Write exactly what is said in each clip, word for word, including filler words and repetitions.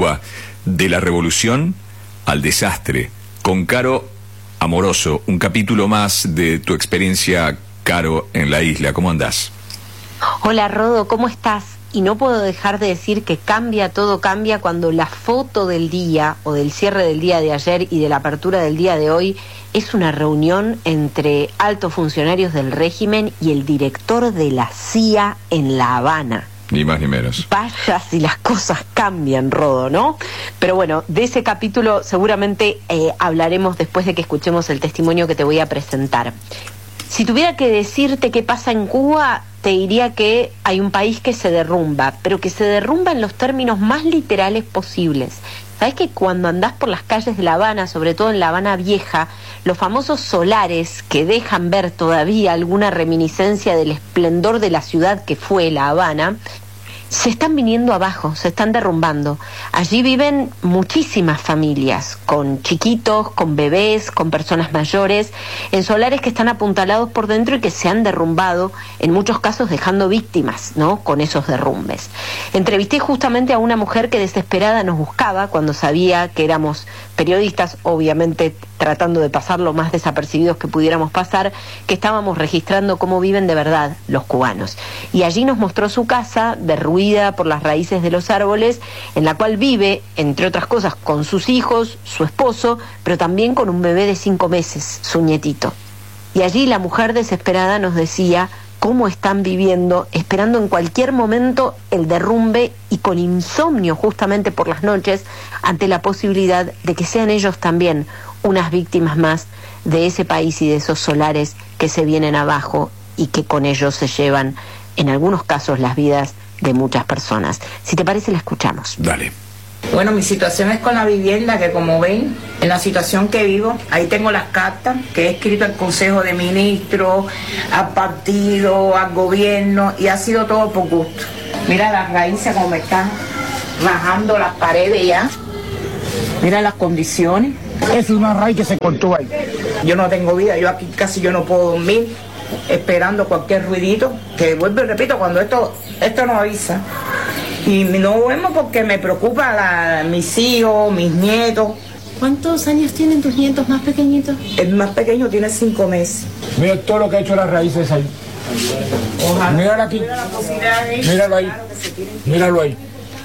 Cuba, de la revolución al desastre, con Caro Amoroso, un capítulo más de tu experiencia, Caro, en la isla. ¿Cómo andás? Hola, Rodo, ¿cómo estás? Y no puedo dejar de decir que cambia, todo cambia cuando la foto del día o del cierre del día de ayer y de la apertura del día de hoy es una reunión entre altos funcionarios del régimen y el director de la C I A en La Habana. Ni más ni menos. Vaya si las cosas cambian, Rodo, ¿no? Pero bueno, de ese capítulo seguramente eh, hablaremos después de que escuchemos el testimonio que te voy a presentar. Si tuviera que decirte qué pasa en Cuba, te diría que hay un país que se derrumba, pero que se derrumba en los términos más literales posibles. ¿Sabes que cuando andás por las calles de La Habana, sobre todo en La Habana Vieja, los famosos solares que dejan ver todavía alguna reminiscencia del esplendor de la ciudad que fue La Habana, se están viniendo abajo, se están derrumbando? Allí viven muchísimas familias, con chiquitos, con bebés, con personas mayores, en solares que están apuntalados por dentro y que se han derrumbado, en muchos casos dejando víctimas, ¿no?, con esos derrumbes. Entrevisté justamente a una mujer que desesperada nos buscaba cuando sabía que éramos periodistas, obviamente tratando de pasar lo más desapercibidos que pudiéramos pasar, que estábamos registrando cómo viven de verdad los cubanos. Y allí nos mostró su casa, derruida por las raíces de los árboles, en la cual vive, entre otras cosas, con sus hijos, su esposo, pero también con un bebé de cinco meses, su nietito. Y allí la mujer desesperada nos decía cómo están viviendo, esperando en cualquier momento el derrumbe y con insomnio justamente por las noches, ante la posibilidad de que sean ellos también unas víctimas más de ese país y de esos solares que se vienen abajo y que con ellos se llevan, en algunos casos, las vidas de muchas personas. Si te parece, la escuchamos. Dale. Bueno, mi situación es con la vivienda, que como ven, en la situación que vivo, ahí tengo las cartas que he escrito al Consejo de Ministros, al partido, al gobierno, y ha sido todo por gusto. Mira las raíces como me están rajando las paredes ya. Mira las condiciones. Es una raíz que se cortó ahí. Yo no tengo vida, yo aquí casi yo no puedo dormir, esperando cualquier ruidito, que vuelvo y repito, cuando esto, esto nos avisa. Y no duermo porque me preocupa la, mis hijos, mis nietos. ¿Cuántos años tienen tus nietos más pequeñitos? El más pequeño tiene cinco meses. Mira todo lo que ha hecho las raíces ahí. Ojalá. Míralo aquí. Míralo ahí. Míralo ahí.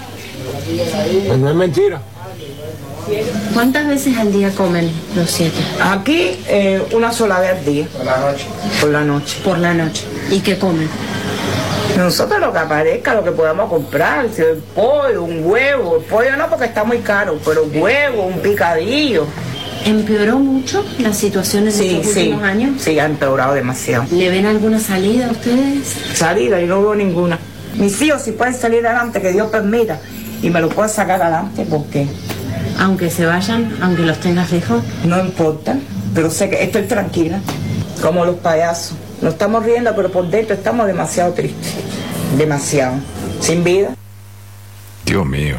No es mentira. ¿Cuántas veces al día comen los siete? Aquí eh, una sola vez al día. Por la noche. Por la noche. Por la noche. ¿Y qué comen? Nosotros lo que aparezca, lo que podamos comprar, si el pollo, un huevo, el pollo no porque está muy caro, pero un huevo, un picadillo. ¿Empeoró mucho la situación en Sí, estos sí, últimos años? Sí, ha empeorado demasiado. ¿Le ven alguna salida a ustedes? Salida, yo no veo ninguna. Mis hijos si pueden salir adelante, que Dios permita, y me lo pueden sacar adelante, porque Aunque se vayan, aunque los tengas lejos. no importa, pero sé que estoy tranquila, como los payasos. Nos estamos riendo, pero por dentro estamos demasiado tristes, demasiado, sin vida. Dios mío.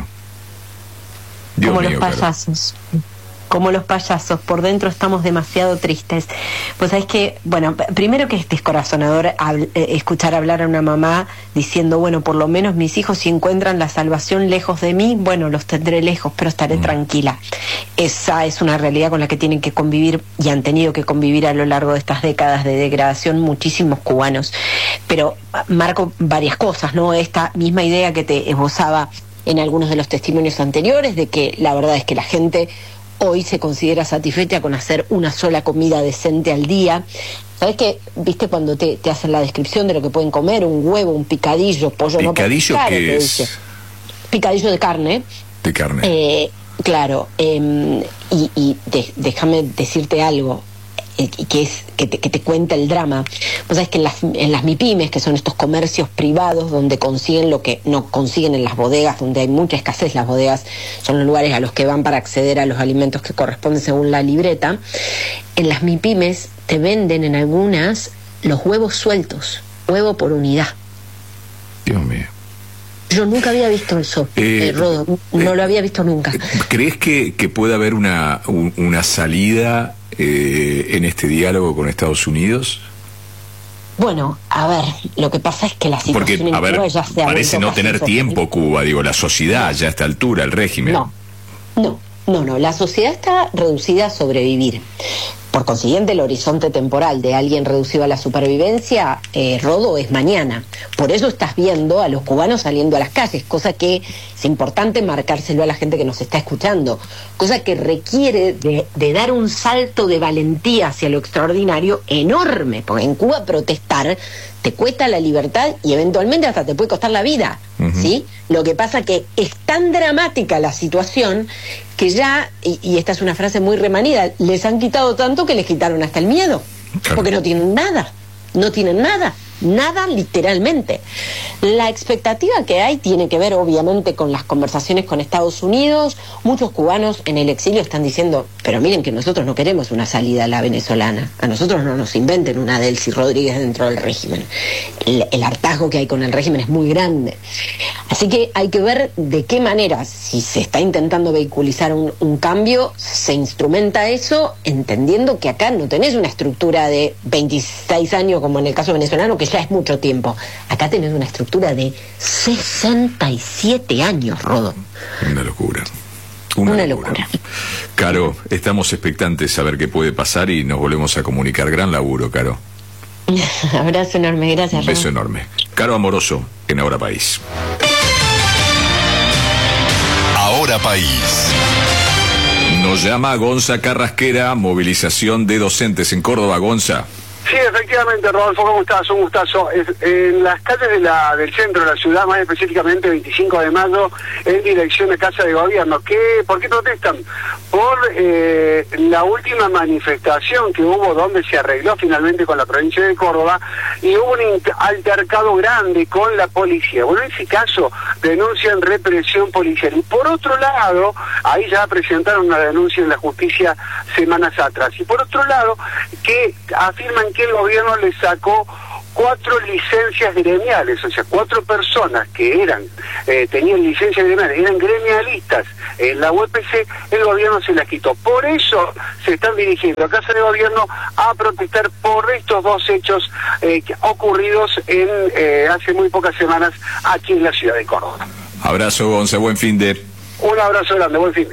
Dios Como mío, los Caro. payasos. Como los payasos, por dentro estamos demasiado tristes. Pues es que, bueno, primero que es descorazonador hab- eh, escuchar hablar a una mamá diciendo, bueno, por lo menos mis hijos si encuentran la salvación lejos de mí, bueno, los tendré lejos, pero estaré mm. tranquila. Esa es una realidad con la que tienen que convivir y han tenido que convivir a lo largo de estas décadas de degradación muchísimos cubanos. Pero marco varias cosas, ¿no? Esta misma idea que te esbozaba en algunos de los testimonios anteriores, de que la verdad es que la gente hoy se considera satisfecha con hacer una sola comida decente al día. ¿Sabes qué? ¿Viste cuando te, te hacen la descripción de lo que pueden comer? Un huevo, un picadillo, pollo no ¿Picadillo claro, qué es? Dice. Picadillo de carne. De carne. Eh, claro, eh, y, y de, déjame decirte algo, eh, que es que te, que te cuenta el drama. Pues sabes que en las, en las MIPYMES, que son estos comercios privados donde consiguen lo que no consiguen en las bodegas, donde hay mucha escasez, las bodegas son los lugares a los que van para acceder a los alimentos que corresponden según la libreta. En las MIPYMES te venden en algunas los huevos sueltos, huevo por unidad. Dios mío. Yo nunca había visto eso, eh, eh, Rodo, no eh, lo había visto nunca. ¿Crees que, que puede haber una, un, una salida eh, en este diálogo con Estados Unidos? Bueno, a ver, lo que pasa es que la situación Porque, en a ver, Cuba ya se ha parece vuelto no casi tener tiempo Cuba, digo, la sociedad ya a esta altura, el régimen. No, no, no, no, la sociedad está reducida a sobrevivir. Por consiguiente, el horizonte temporal de alguien reducido a la supervivencia, eh, Rodo, es mañana. Por eso estás viendo a los cubanos saliendo a las calles, cosa que es importante marcárselo a la gente que nos está escuchando, cosa que requiere de, de dar un salto de valentía hacia lo extraordinario enorme, porque en Cuba protestar te cuesta la libertad y eventualmente hasta te puede costar la vida, uh-huh. ¿sí? Lo que pasa que es tan dramática la situación que ya, y, y esta es una frase muy remanida, les han quitado tanto que les quitaron hasta el miedo, claro. Porque no tienen nada, no tienen nada, nada literalmente. La expectativa que hay tiene que ver obviamente con las conversaciones con Estados Unidos. Muchos cubanos en el exilio están diciendo, pero miren que nosotros no queremos una salida a la venezolana, a nosotros no nos inventen una Delcy Rodríguez dentro del régimen. El, el hartazgo que hay con el régimen es muy grande. Así que hay que ver de qué manera, si se está intentando vehiculizar un, un cambio, se instrumenta eso entendiendo que acá no tenés una estructura de veintiséis años como en el caso venezolano, que ya es mucho tiempo. Acá tenés una estructura de sesenta y siete años, Rodo. Una locura. Una, una locura. locura. Caro, estamos expectantes a ver qué puede pasar y nos volvemos a comunicar. Gran laburo, Caro. Abrazo enorme, gracias. Un beso Rodo. enorme. Caro Amoroso, en Ahora País. Ahora País. Nos llama Gonza Carrasquera, movilización de docentes en Córdoba. Gonza. Sí, efectivamente, Rodolfo, ¿cómo estás? Un gustazo. Es, en las calles de la, del centro de la ciudad, más específicamente veinticinco de mayo, en dirección de Casa de Gobierno. ¿Qué, ¿Por qué protestan? Por eh, la última manifestación que hubo donde se arregló finalmente con la provincia de Córdoba y hubo un altercado grande con la policía. Bueno, en ese caso denuncian represión policial. Y por otro lado, ahí ya presentaron una denuncia en la justicia semanas atrás. Y por otro lado, que afirman que el gobierno le sacó cuatro licencias gremiales, o sea, cuatro personas que eran, eh, tenían licencias gremiales, eran gremialistas en la U E P C, el gobierno se las quitó. Por eso se están dirigiendo a Casa de Gobierno a protestar por estos dos hechos eh, ocurridos en eh, hace muy pocas semanas aquí en la ciudad de Córdoba. Abrazo, Gonza, buen fin de... Un abrazo grande, buen fin de...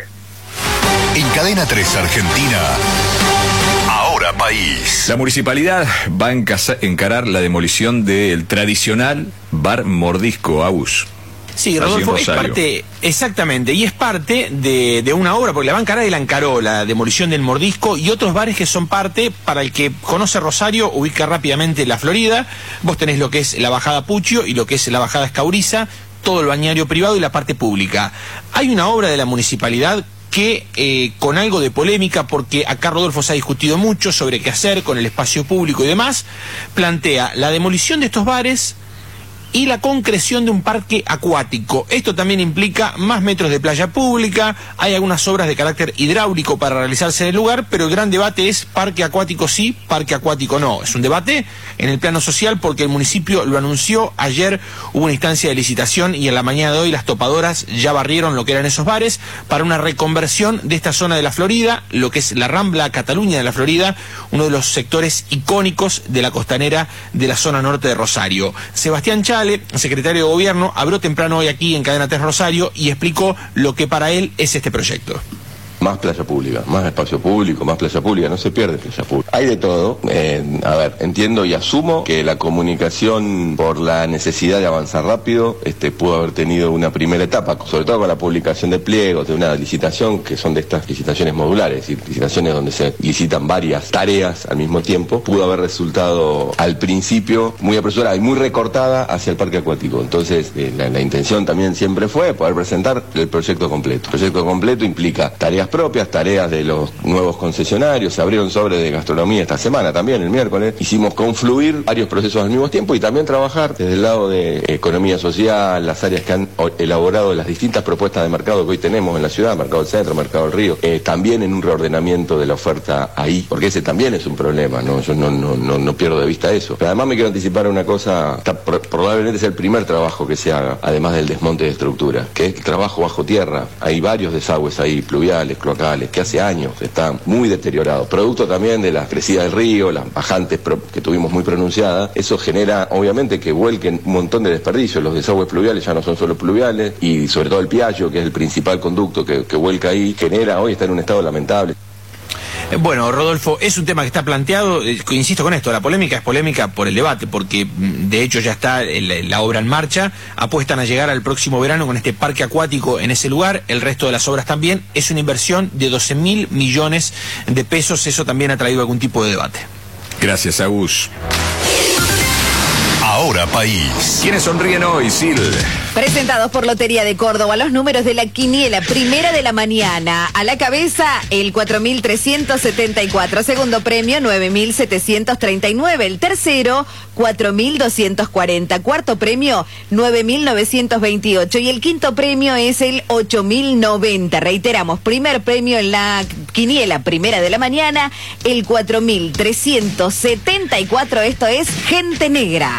En Cadena tres Argentina, Ahora País. La municipalidad va a encarar la demolición del tradicional bar Mordisco, Agus. Sí, Rodolfo, es parte, exactamente, y es parte de, de una obra, porque la va a encarar y la encaró, la demolición del Mordisco y otros bares que son parte, para el que conoce Rosario, ubica rápidamente la Florida. Vos tenés lo que es la bajada Puccio y lo que es la bajada Escauriza, todo el bañario privado y la parte pública. Hay una obra de la municipalidad que eh, con algo de polémica, porque acá Rodolfo se ha discutido mucho sobre qué hacer con el espacio público y demás, plantea la demolición de estos bares y la concreción de un parque acuático. Esto también implica más metros de playa pública, hay algunas obras de carácter hidráulico para realizarse en el lugar, pero el gran debate es parque acuático sí, parque acuático no. Es un debate en el plano social porque el municipio lo anunció, ayer hubo una instancia de licitación y en la mañana de hoy las topadoras ya barrieron lo que eran esos bares para una reconversión de esta zona de la Florida, lo que es la Rambla Cataluña de la Florida, uno de los sectores icónicos de la costanera de la zona norte de Rosario. Sebastián Chale, secretario de Gobierno, habló temprano hoy aquí en Cadena tres Rosario y explicó lo que para él es este proyecto. Más playa pública, más espacio público, más playa pública, no se pierde playa pública. Hay de todo, eh, a ver, entiendo y asumo que la comunicación por la necesidad de avanzar rápido este, pudo haber tenido una primera etapa, sobre todo con la publicación de pliegos, de una licitación, que son de estas licitaciones modulares, y licitaciones donde se licitan varias tareas al mismo tiempo, pudo haber resultado al principio muy apresurada y muy recortada hacia el parque acuático. Entonces, eh, la, la intención también siempre fue poder presentar el proyecto completo. El proyecto completo implica tareas propias, tareas de los nuevos concesionarios, se abrieron sobres de gastronomía esta semana también, el miércoles, hicimos confluir varios procesos al mismo tiempo y también trabajar desde el lado de economía social, las áreas que han elaborado las distintas propuestas de mercado que hoy tenemos en la ciudad, Mercado del Centro, Mercado del Río, eh, también en un reordenamiento de la oferta ahí, porque ese también es un problema, ¿no? Yo no, no, no, no pierdo de vista eso. Pero además me quiero anticipar una cosa, está, probablemente es el primer trabajo que se haga, además del desmonte de estructura, que es el trabajo bajo tierra. Hay varios desagües ahí, pluviales, cloacales, que hace años están muy deteriorados, producto también de la crecida del río, las bajantes que tuvimos muy pronunciadas. Eso genera, obviamente, que vuelquen un montón de desperdicios. Los desagües pluviales ya no son solo pluviales, y sobre todo el Piaggio, que es el principal conducto que, que vuelca ahí, genera, hoy está en un estado lamentable. Bueno, Rodolfo, es un tema que está planteado, eh, insisto con esto, la polémica es polémica por el debate, porque de hecho ya está el, la obra en marcha, apuestan a llegar al próximo verano con este parque acuático en ese lugar, el resto de las obras también, es una inversión de doce mil millones de pesos, eso también ha traído algún tipo de debate. Gracias, Agus. Ahora País. ¿Quiénes sonríen hoy, Sil? Presentados por Lotería de Córdoba, los números de la quiniela, primera de la mañana. A la cabeza, el cuatro mil trescientos setenta y cuatro. Segundo premio, nueve mil setecientos treinta y nueve. El tercero, cuatro mil doscientos cuarenta. Cuarto premio, nueve mil novecientos veintiocho. Y el quinto premio es el ocho mil noventa. Reiteramos, primer premio en la quiniela, primera de la mañana, el cuatro mil trescientos setenta y cuatro. Esto es Gente Negra.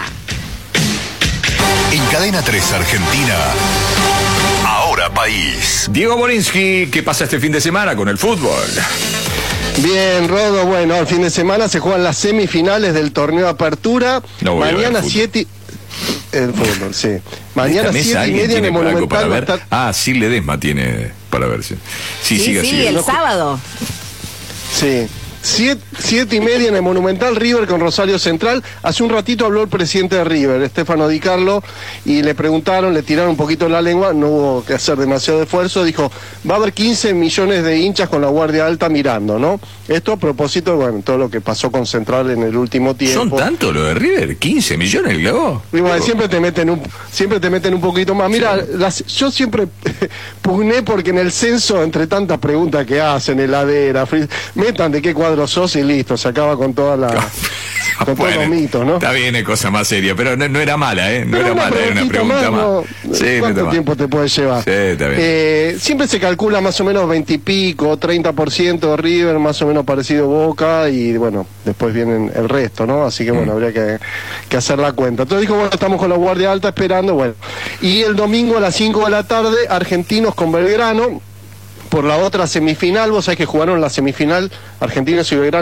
En Cadena tres Argentina, Ahora País. Diego Borinsky, ¿qué pasa este fin de semana con el fútbol? Bien, Rodo, bueno, el fin de semana se juegan las semifinales del torneo Apertura. No voy Mañana a ver siete... El fútbol, sí. Mañana siete y media en el Monumental. Para ver? Estar... Ah, sí, Ledesma tiene para ver. Sí, sí, sí, sigue, sí sigue. el sábado. Sí. Siete, siete y media en el Monumental, River con Rosario Central. Hace un ratito habló el presidente de River, Estefano Di Carlo, y le preguntaron, le tiraron un poquito la lengua, no hubo que hacer demasiado esfuerzo, dijo, va a haber quince millones de hinchas con la Guardia Alta mirando, ¿no? Esto a propósito de, bueno, todo lo que pasó con Central en el último tiempo. ¿Son tanto lo de River? ¿quince millones, Gabo? Y bueno, siempre te meten un siempre te meten un poquito más. Mira, sí. las, yo siempre pugné porque en el censo, entre tantas preguntas que hacen, heladera, fri- metan de qué cuadro sos y listo, se acaba con toda la con bueno, todos los mitos, ¿no? Está bien, es cosa más seria, pero no, no era mala, ¿eh? No pero era mala, era una pregunta más. más. No, sí, ¿cuánto no tiempo te puede llevar? Sí, está bien. Eh, siempre se calcula más o menos veinte y pico, treinta por ciento River, más o menos parecido Boca, y bueno, después vienen el resto, ¿no? Así que bueno, mm. habría que, que hacer la cuenta. Entonces dijo, bueno, estamos con la Guardia Alta esperando, bueno. Y el domingo a las cinco de la tarde, Argentinos con Belgrano, por la otra semifinal. Vos sabés que jugaron la semifinal Argentinos y Belgrano